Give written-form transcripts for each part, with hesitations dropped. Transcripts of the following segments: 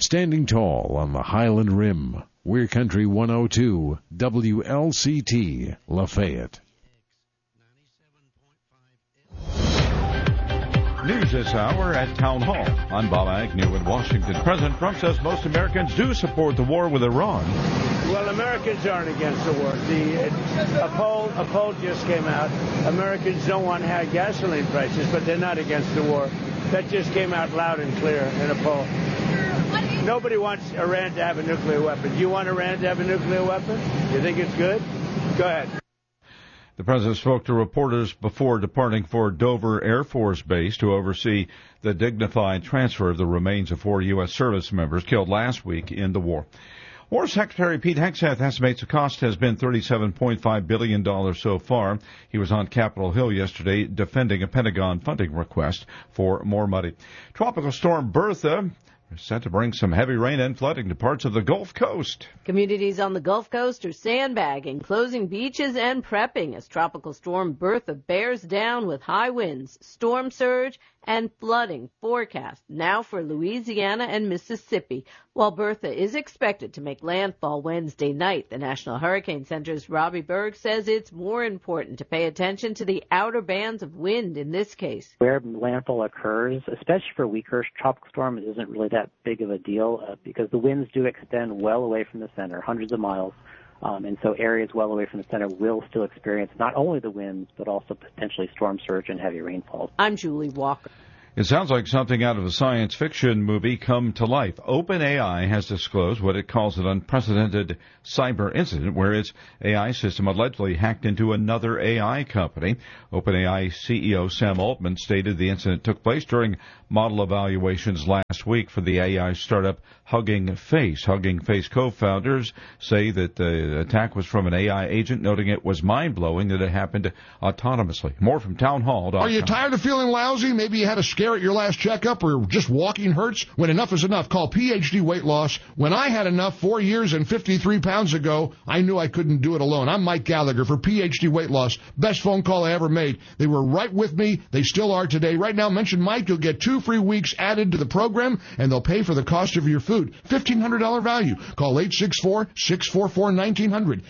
standing tall on the Highland Rim. We're Country 102, WLCT, Lafayette. News this hour at Town Hall. I'm Bob Agnew in Washington. President Trump says most Americans do support the war with Iran. Well, Americans aren't against the war. A poll just came out. Americans don't want high gasoline prices, but they're not against the war. That just came out loud and clear in a poll. Nobody wants Iran to have a nuclear weapon. Do you want Iran to have a nuclear weapon? You think it's good? Go ahead. The president spoke to reporters before departing for Dover Air Force Base to oversee the dignified transfer of the remains of 4 U.S. service members killed last week in the war. War Secretary Pete Hegseth estimates the cost has been $37.5 billion so far. He was on Capitol Hill yesterday defending a Pentagon funding request for more money. Tropical storm Bertha is set to bring some heavy rain and flooding to parts of the Gulf Coast. Communities on the Gulf Coast are sandbagging, closing beaches, and prepping as Tropical Storm Bertha bears down with high winds, storm surge, and flooding forecast now for Louisiana and Mississippi. While Bertha is expected to make landfall Wednesday night, the National Hurricane Center's Robbie Berg says it's more important to pay attention to the outer bands of wind in this case. Where landfall occurs, especially for weaker tropical storms, isn't really that big of a deal because the winds do extend well away from the center, hundreds of miles. And so areas well away from the center will still experience not only the winds, but also potentially storm surge and heavy rainfall. I'm Julie Walker. It sounds like something out of a science fiction movie come to life. OpenAI has disclosed what it calls an unprecedented cyber incident where its AI system allegedly hacked into another AI company. OpenAI CEO Sam Altman stated the incident took place during model evaluations last week for the AI startup Hugging Face. Hugging Face co-founders say that the attack was from an AI agent, noting it was mind-blowing that it happened autonomously. More from townhall.com. Are you tired of feeling lousy? Maybe you had a scare at your last checkup or just walking hurts? When enough is enough, call PhD Weight Loss. When I had enough 4 years and 53 pounds ago, I knew I couldn't do it alone. I'm Mike Gallagher for PhD Weight Loss. Best phone call I ever made. They were right with me. They still are today. Right now, mention Mike. You'll get 2 free weeks added to the program, and they'll pay for the cost of your food. $1,500 value. Call 864-644-1900,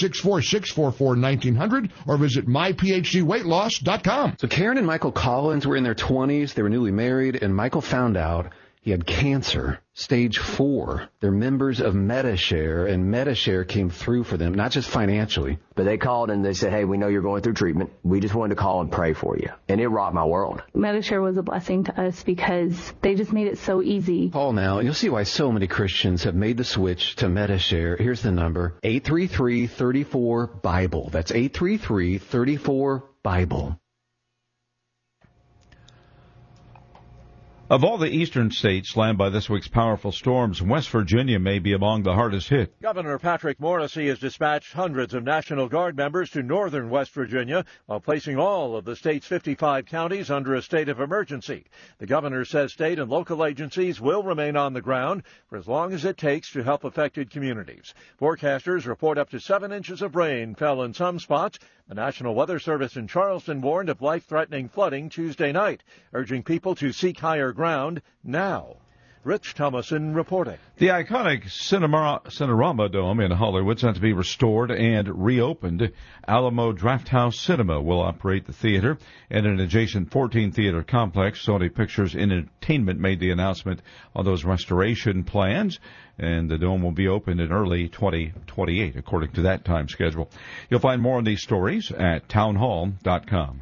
864-644-1900, or visit myphdweightloss.com. So Karen and Michael Collins were in their 20s. They were newly married, and Michael found out he had cancer, stage 4. They're members of Medi-Share, and Medi-Share came through for them, not just financially. But they called and they said, hey, we know you're going through treatment. We just wanted to call and pray for you. And it rocked my world. Medi-Share was a blessing to us because they just made it so easy. Call now, and you'll see why so many Christians have made the switch to Medi-Share. Here's the number, 833-34-BIBLE. That's 833-34-BIBLE. Of all the eastern states slammed by this week's powerful storms, West Virginia may be among the hardest hit. Governor Patrick Morrisey has dispatched hundreds of National Guard members to northern West Virginia while placing all of the state's 55 counties under a state of emergency. The governor says state and local agencies will remain on the ground for as long as it takes to help affected communities. Forecasters report up to 7 inches of rain fell in some spots. The National Weather Service in Charleston warned of life-threatening flooding Tuesday night, urging people to seek higher ground now. Rich Thomason reporting. The iconic Cinerama Dome in Hollywood set to be restored and reopened. Alamo Drafthouse Cinema will operate the theater and an adjacent 14-theater complex. Sony Pictures Entertainment made the announcement on those restoration plans, and the dome will be open in early 2028, according to that time schedule. You'll find more on these stories at townhall.com.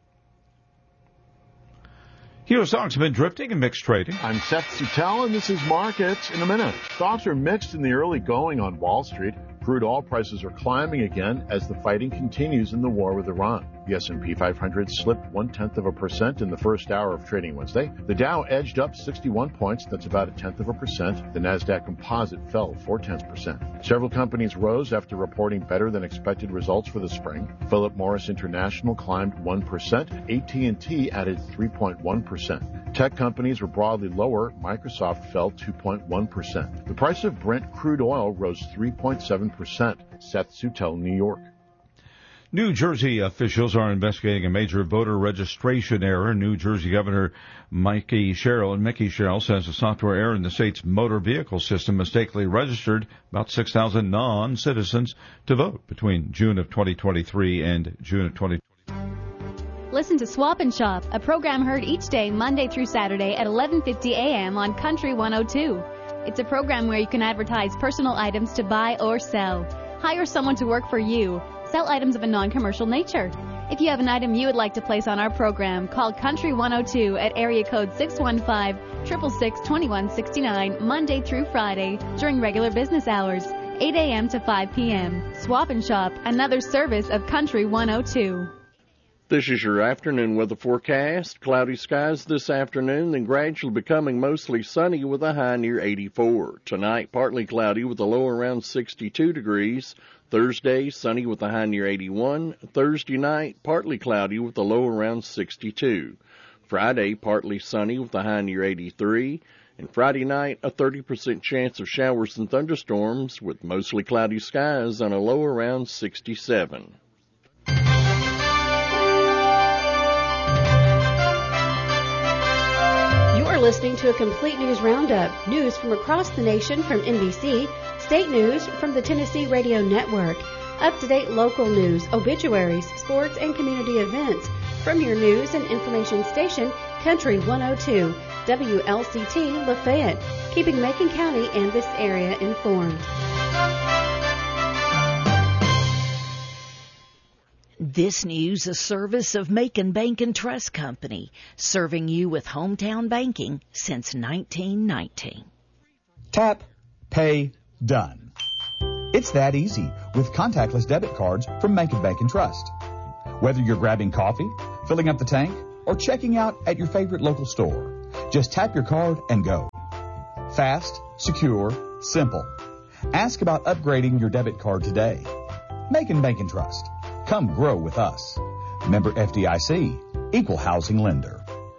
Hero stocks have been drifting in mixed trading. I'm Seth Sutell, and this is Markets in a Minute. Stocks are mixed in the early going on Wall Street. Crude oil prices are climbing again as the fighting continues in the war with Iran. The S&P 500 slipped 0.1% in the first hour of trading Wednesday. The Dow edged up 61 points. That's about 0.1%. The Nasdaq Composite fell 0.4%. Several companies rose after reporting better than expected results for the spring. Philip Morris International climbed 1%. AT&T added 3.1%. Tech companies were broadly lower. Microsoft fell 2.1%. The price of Brent crude oil rose 3.7%. Seth Sutell, New York. New Jersey officials are investigating a major voter registration error. New Jersey Governor Mickey Sherrill says a software error in the state's motor vehicle system mistakenly registered about 6,000 non-citizens to vote between June of 2023 and June of 2024. Listen to Swap and Shop, a program heard each day Monday through Saturday at 11:50 a.m. on Country 102. It's a program where you can advertise personal items to buy or sell. Hire someone to work for you. Sell items of a non-commercial nature. If you have an item you would like to place on our program, call Country 102 at area code 615-666-2169 Monday through Friday during regular business hours, 8 a.m. to 5 p.m. Swap and Shop, another service of Country 102. This is your afternoon weather forecast. Cloudy skies this afternoon, then gradually becoming mostly sunny with a high near 84. Tonight, partly cloudy with a low around 62 degrees. Thursday, sunny with a high near 81. Thursday night, partly cloudy with a low around 62. Friday, partly sunny with a high near 83. And Friday night, a 30% chance of showers and thunderstorms with mostly cloudy skies and a low around 67. You're listening to a complete news roundup. News from across the nation from NBC, state news from the Tennessee Radio Network, up-to-date local news, obituaries, sports, and community events from your news and information station, Country 102, WLCT Lafayette, keeping Macon County and this area informed. This news, a service of Macon Bank and Trust Company, serving you with hometown banking since 1919. Tap, pay, done. It's that easy with contactless debit cards from Macon Bank and Trust. Whether you're grabbing coffee, filling up the tank, or checking out at your favorite local store, just tap your card and go. Fast, secure, simple. Ask about upgrading your debit card today. Macon Bank and Trust. Come grow with us. Member FDIC, Equal Housing Lender.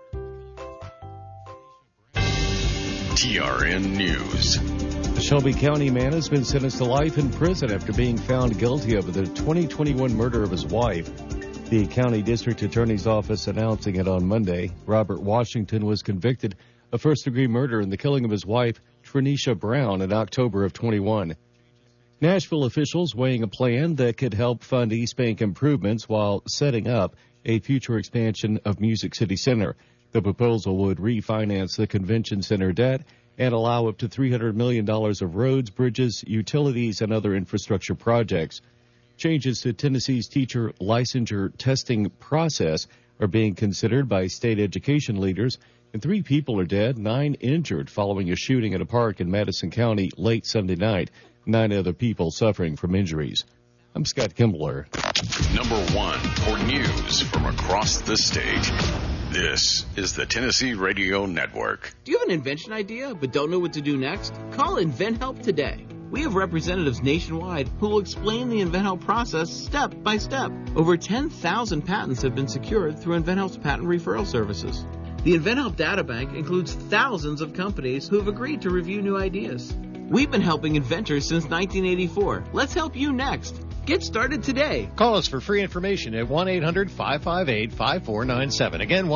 TRN News. A Shelby County man has been sentenced to life in prison after being found guilty of the 2021 murder of his wife. The county district attorney's office announcing it on Monday. Robert Washington was convicted of first-degree murder in the killing of his wife, Trenisha Brown, in October of 21. Nashville officials weighing a plan that could help fund East Bank improvements while setting up a future expansion of Music City Center. The proposal would refinance the convention center debt and allow up to $300 million of roads, bridges, utilities, and other infrastructure projects. Changes to Tennessee's teacher licensure testing process are being considered by state education leaders, and 3 people are dead, 9 injured following a shooting at a park in Madison County late Sunday night. 9 other people suffering from injuries. I'm Scott Kimbler. Number 1 for news from across the state. This is the Tennessee Radio Network. Do you have an invention idea but don't know what to do next? Call InventHelp today. We have representatives nationwide who will explain the InventHelp process step by step. Over 10,000 patents have been secured through InventHelp's patent referral services. The InventHelp Data Bank includes thousands of companies who have agreed to review new ideas. We've been helping inventors since 1984. Let's help you next. Get started today. Call us for free information at 1-800-558-5497. Again,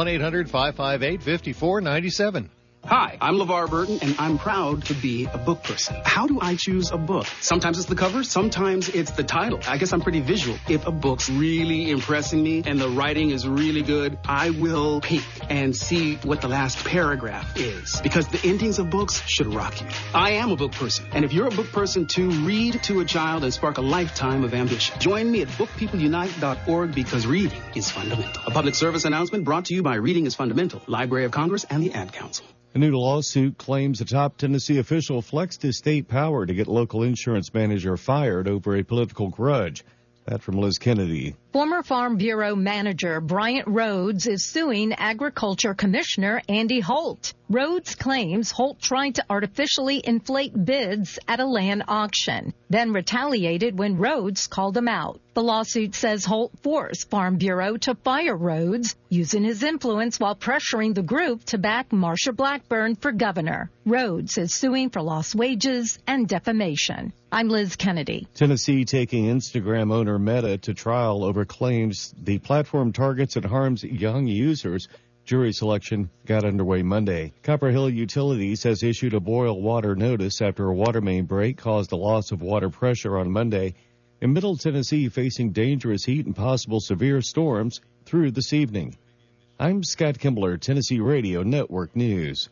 1-800-558-5497. Hi, I'm LeVar Burton, and I'm proud to be a book person. How do I choose a book? Sometimes it's the cover, sometimes it's the title. I guess I'm pretty visual. If a book's really impressing me and the writing is really good, I will peek and see what the last paragraph is, because the endings of books should rock you. I am a book person, and if you're a book person too, read to a child and spark a lifetime of ambition. Join me at bookpeopleunite.org, because reading is fundamental. A public service announcement brought to you by Reading is Fundamental, Library of Congress, and the Ad Council. A new lawsuit claims a top Tennessee official flexed his state power to get local insurance manager fired over a political grudge. That from Liz Kennedy. Former Farm Bureau manager Bryant Rhodes is suing Agriculture Commissioner Andy Holt. Rhodes claims Holt tried to artificially inflate bids at a land auction, then retaliated when Rhodes called him out. The lawsuit says Holt forced Farm Bureau to fire Rhodes, using his influence while pressuring the group to back Marsha Blackburn for governor. Rhodes is suing for lost wages and defamation. I'm Liz Kennedy. Tennessee taking Instagram owner Meta to trial over over claims the platform targets and harms young users. Jury selection got underway Monday. Copper Hill Utilities has issued a boil water notice after a water main break caused a loss of water pressure on Monday. In Middle Tennessee, facing dangerous heat and possible severe storms through this evening. I'm Scott Kimbler, Tennessee Radio Network News.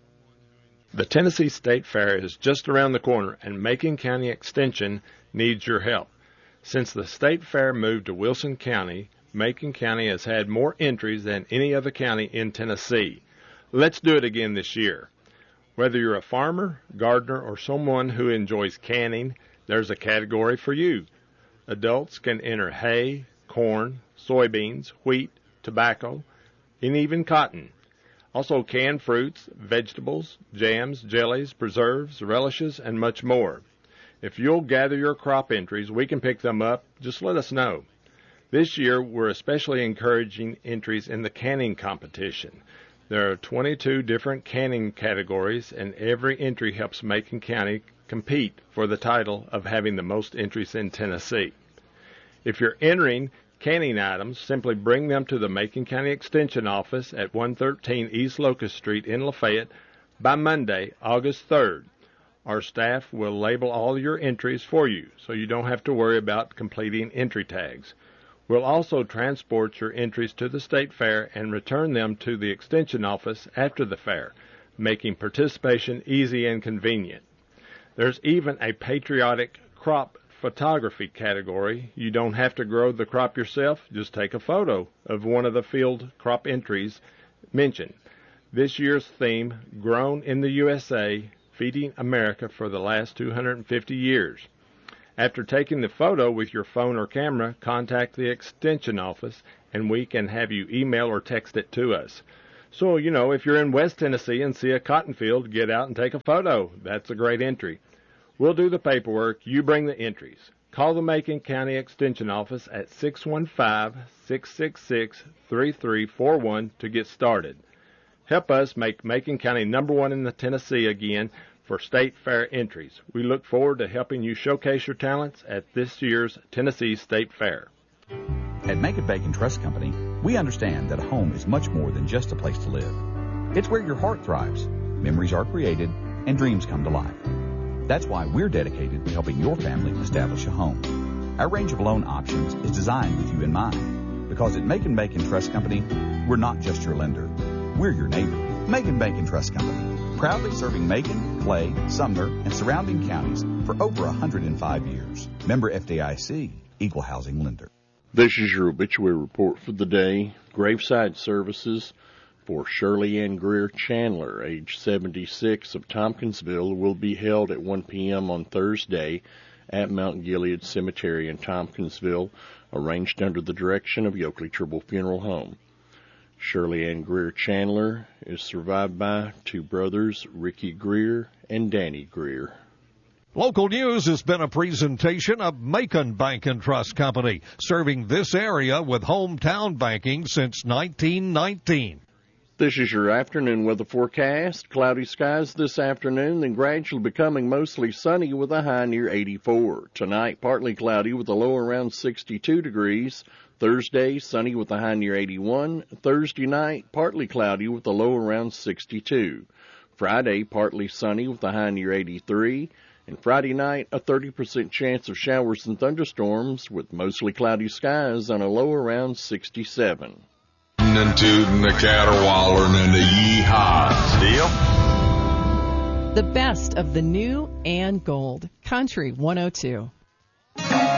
The Tennessee State Fair is just around the corner, and Macon County Extension needs your help. Since the State Fair moved to Wilson County, Macon County has had more entries than any other county in Tennessee. Let's do it again this year. Whether you're a farmer, gardener, or someone who enjoys canning, there's a category for you. Adults can enter hay, corn, soybeans, wheat, tobacco, and even cotton. Also canned fruits, vegetables, jams, jellies, preserves, relishes, and much more. If you'll gather your crop entries, we can pick them up. Just let us know. This year, we're especially encouraging entries in the canning competition. There are 22 different canning categories, and every entry helps Macon County compete for the title of having the most entries in Tennessee. If you're entering canning items, simply bring them to the Macon County Extension Office at 113 East Locust Street in Lafayette by Monday, August 3rd. Our staff will label all your entries for you, so you don't have to worry about completing entry tags. We'll also transport your entries to the State Fair and return them to the Extension Office after the fair, making participation easy and convenient. There's even a patriotic crop photography category. You don't have to grow the crop yourself. Just take a photo of one of the field crop entries mentioned. This year's theme, Grown in the USA, Feeding America for the last 250 years. After taking the photo with your phone or camera, contact the Extension Office, and we can have you email or text it to us. So, if you're in West Tennessee and see a cotton field, get out and take a photo. That's a great entry. We'll do the paperwork. You bring the entries. Call the Macon County Extension Office at 615-666-3341 to get started. Help us make Macon County #1 in the Tennessee again for State Fair entries. We look forward to helping you showcase your talents at this year's Tennessee State Fair. At Macon Bacon Trust Company, we understand that a home is much more than just a place to live. It's where your heart thrives, memories are created, and dreams come to life. That's why we're dedicated to helping your family establish a home. Our range of loan options is designed with you in mind, because at Macon Bacon Trust Company, we're not just your lender. We're your neighbor. Macon Bacon Trust Company, proudly serving Macon, Clay, Sumner, and surrounding counties for over 105 years. Member FDIC, Equal Housing Lender. This is your obituary report for the day. Graveside services for Shirley Ann Greer Chandler, age 76, of Tompkinsville, will be held at 1 p.m. on Thursday at Mount Gilead Cemetery in Tompkinsville, arranged under the direction of Yoakley Tribble Funeral Home. Shirley Ann Greer Chandler is survived by two brothers, Ricky Greer and Danny Greer. Local News has been a presentation of Macon Bank and Trust Company, serving this area with hometown banking since 1919. This is your afternoon weather forecast. Cloudy skies this afternoon, then gradually becoming mostly sunny with a high near 84. Tonight, partly cloudy with a low around 62 degrees. Thursday, sunny with a high near 81. Thursday night, partly cloudy with a low around 62. Friday, partly sunny with a high near 83. And Friday night, a 30% chance of showers and thunderstorms with mostly cloudy skies on a low around 67. And tooting the caterwauling and the yeehaw. Deal? The best of the new and gold. Country 102.